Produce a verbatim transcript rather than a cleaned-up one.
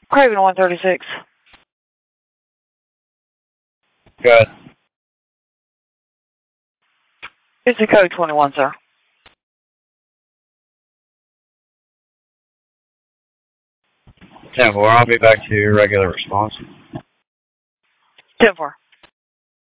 Craven one thirty-six. Good. It's a code twenty-one, sir. ten four, I'll be back to your regular response. ten four.